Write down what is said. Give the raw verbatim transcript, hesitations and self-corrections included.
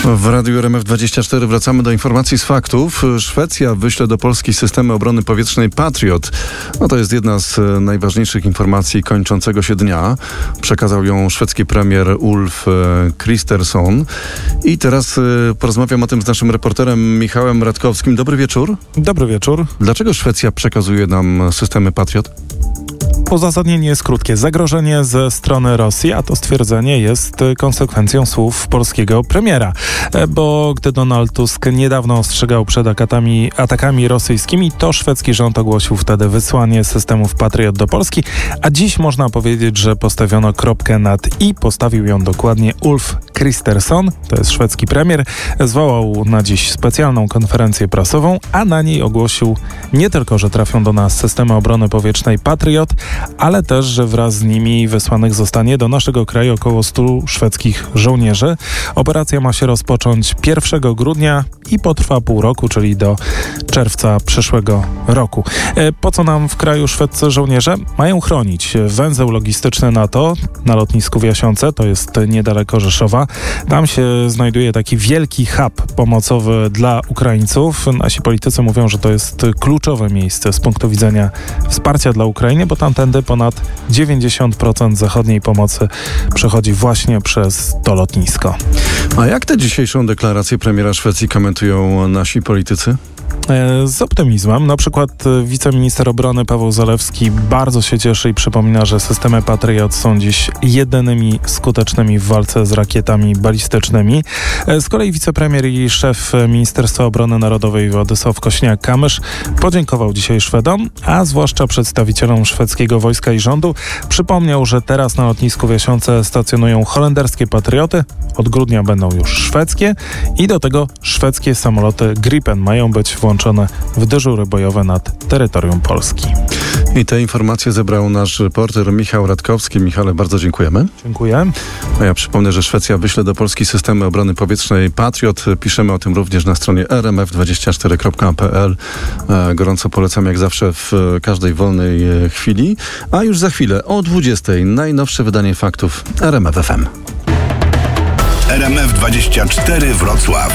W Radiu R M F dwadzieścia cztery wracamy do informacji z faktów. Szwecja wyśle do Polski systemy obrony powietrznej Patriot. No to jest jedna z najważniejszych informacji kończącego się dnia. Przekazał ją szwedzki premier Ulf Kristersson. I teraz porozmawiam o tym z naszym reporterem Michałem Radkowskim. Dobry wieczór. Dobry wieczór. Dlaczego Szwecja przekazuje nam systemy Patriot? Uzasadnienie jest krótkie. Zagrożenie ze strony Rosji, a to stwierdzenie jest konsekwencją słów polskiego premiera. Bo gdy Donald Tusk niedawno ostrzegał przed atakami, atakami rosyjskimi, to szwedzki rząd ogłosił wtedy wysłanie systemów Patriot do Polski, a dziś można powiedzieć, że postawiono kropkę nad i. Postawił ją dokładnie Ulf Kristersson, to jest szwedzki premier, zwołał na dziś specjalną konferencję prasową, a na niej ogłosił nie tylko, że trafią do nas systemy obrony powietrznej Patriot, ale też, że wraz z nimi wysłanych zostanie do naszego kraju około stu szwedzkich żołnierzy. Operacja ma się rozpocząć pierwszego grudnia i potrwa pół roku, czyli do czerwca przyszłego roku. Po co nam w kraju szwedzcy żołnierze? Mają chronić węzeł logistyczny NATO na lotnisku w Jasiące, to jest niedaleko Rzeszowa. Tam się znajduje taki wielki hub pomocowy dla Ukraińców. Nasi politycy mówią, że to jest kluczowe miejsce z punktu widzenia wsparcia dla Ukrainy, bo tamtędy ponad dziewięćdziesiąt procent zachodniej pomocy przechodzi właśnie przez to lotnisko. A jak tę dzisiejszą deklarację premiera Szwecji komentują nasi politycy? Z optymizmem. Na przykład wiceminister obrony Paweł Zalewski bardzo się cieszy i przypomina, że systemy Patriot są dziś jedynymi skutecznymi w walce z rakietami balistycznymi. Z kolei wicepremier i szef Ministerstwa Obrony Narodowej Władysław Kośniak-Kamysz podziękował dzisiaj Szwedom, a zwłaszcza przedstawicielom szwedzkiego wojska i rządu. Przypomniał, że teraz na lotnisku w Jasiące stacjonują holenderskie Patrioty, od grudnia będą już szwedzkie i do tego szwedzkie samoloty Gripen mają być włączone w dyżury bojowe nad terytorium Polski. I te informacje zebrał nasz reporter Michał Radkowski. Michale, bardzo dziękujemy. Dziękuję. A ja przypomnę, że Szwecja wyśle do Polski systemy obrony powietrznej Patriot. Piszemy o tym również na stronie r m f dwadzieścia cztery kropka p l. Gorąco polecam jak zawsze w każdej wolnej chwili. A już za chwilę o dwudziestej najnowsze wydanie faktów R M F F M. R M F dwadzieścia cztery Wrocław.